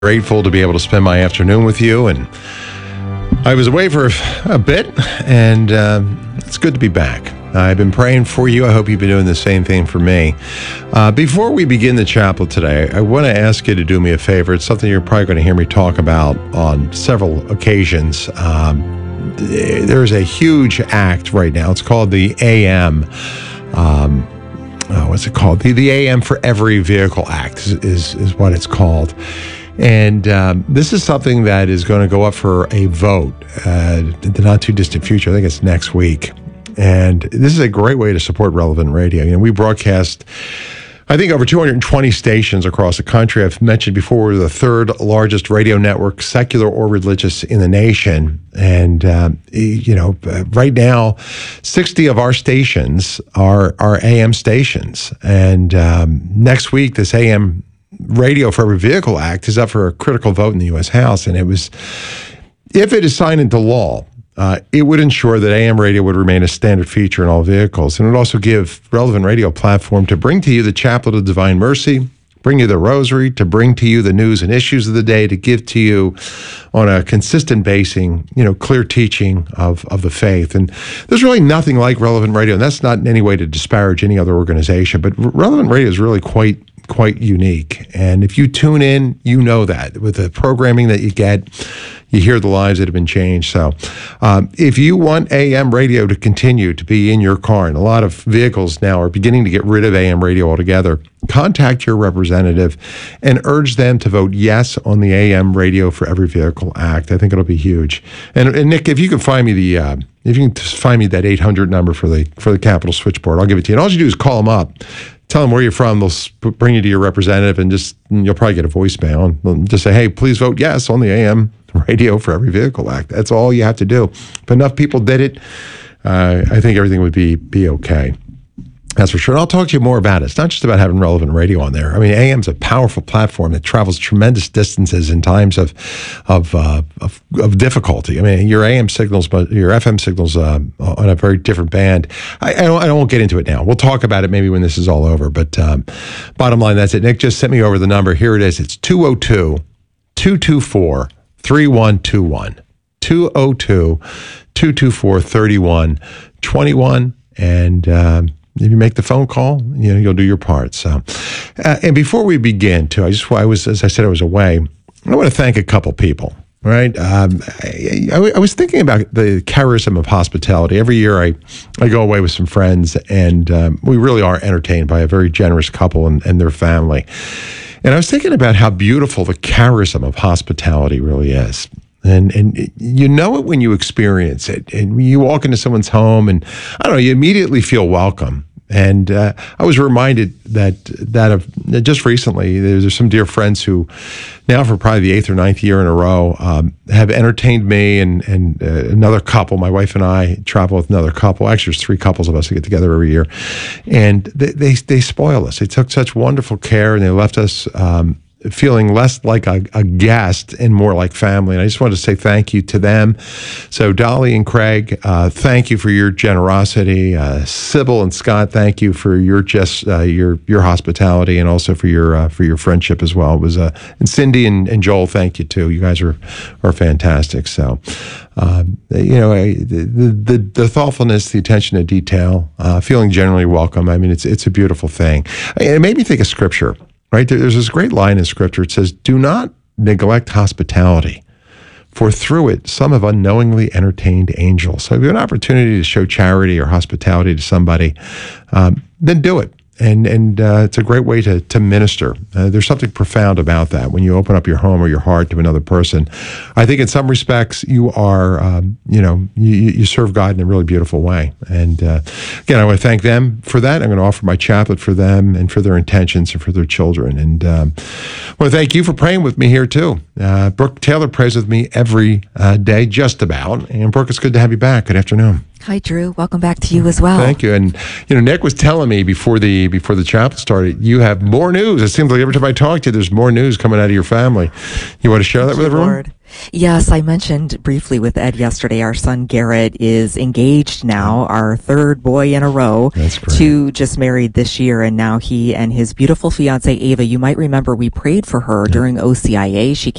Grateful to be able to spend my afternoon with you. And I was away for a bit, and it's good to be back. I've been praying for you. I hope you've been doing the same thing for me. Before we begin the chapel today, I want to ask you to do me a favor. It's something you're probably going to hear me talk about on several occasions. There's a huge act right now. It's called the AM. What's it called? The AM for Every Vehicle Act is what it's called. And this is something that is going to go up for a vote in the not too distant future. I think it's next week. And this is a great way to support Relevant Radio. You know, we broadcast, I think, over 220 stations across the country. I've mentioned before, we're the third largest radio network, secular or religious, in the nation. And, right now, 60 of our stations are AM stations. And next week, this AM Radio for Every Vehicle Act is up for a critical vote in the U.S. House. And if it is signed into law, it would ensure that AM radio would remain a standard feature in all vehicles. And it would also give Relevant Radio a platform to bring to you the Chaplet of Divine Mercy, bring you the Rosary, to bring to you the news and issues of the day, to give to you on a consistent basing, clear teaching of the faith. And there's really nothing like Relevant Radio. And that's not in any way to disparage any other organization, but Relevant Radio is really quite unique. And if you tune in, you know that. With the programming that you get, you hear the lives that have been changed. So if you want AM radio to continue to be in your car, and a lot of vehicles now are beginning to get rid of AM radio altogether, contact your representative and urge them to vote yes on the AM Radio for Every Vehicle Act. I think it'll be huge. And Nick, if you can find me that 800 number for the Capitol switchboard, I'll give it to you. And all you do is call them up. Tell them where you're from. They'll bring you to your representative, and you'll probably get a voicemail. And just say, hey, please vote yes on the AM Radio for Every Vehicle Act. That's all you have to do. If enough people did it, I think everything would be okay. That's for sure. And I'll talk to you more about it. It's not just about having Relevant Radio on there. I mean, AM's a powerful platform that travels tremendous distances in times of difficulty. I mean, your AM signals, but your FM signals on a very different band. I won't get into it now. We'll talk about it maybe when this is all over. But bottom line, that's it. Nick just sent me over the number. Here it is. It's 202-224-3121. 202-224-3121. And if you make the phone call, you'll do your part. So, and before we begin, too, as I said, I was away. I want to thank a couple people. Right, I was thinking about the charism of hospitality. Every year, I go away with some friends, and we really are entertained by a very generous couple and their family. And I was thinking about how beautiful the charism of hospitality really is. And you know it when you experience it. And you walk into someone's home and, I don't know, you immediately feel welcome. And I was reminded that just recently, there's some dear friends who now for probably the 8th or 9th year in a row have entertained me and another couple. My wife and I travel with another couple. Actually, there's 3 couples of us that get together every year. And they spoil us. They took such wonderful care, and they left us feeling less like a guest and more like family. And I just wanted to say thank you to them. So Dolly and Craig, thank you for your generosity. Sybil and Scott, thank you for your hospitality, and also for your friendship as well. It was and Cindy and Joel, thank you too. You guys are fantastic. So the thoughtfulness, the attention to detail, feeling generally welcome. I mean, it's a beautiful thing. It made me think of Scripture. Right? There's this great line in Scripture. It says, do not neglect hospitality, for through it some have unknowingly entertained angels. So if you have an opportunity to show charity or hospitality to somebody, then do it. And it's a great way to minister. There's something profound about that when you open up your home or your heart to another person. I think in some respects you are, you serve God in a really beautiful way. And again, I want to thank them for that. I'm going to offer my chaplet for them and for their intentions and for their children. And I want to thank you for praying with me here too. Brooke Taylor prays with me every day, just about. And Brooke, it's good to have you back. Good afternoon. Hi, Drew. Welcome back to you as well. Thank you. And Nick was telling me before the chapel started, you have more news. It seems like every time I talk to you, there's more news coming out of your family. You want to share that with everyone? Yes, I mentioned briefly with Ed yesterday, our son Garrett is engaged now, our third boy in a row. That's great. Two just married this year, and now he and his beautiful fiancee Ava, you might remember we prayed for her during OCIA. She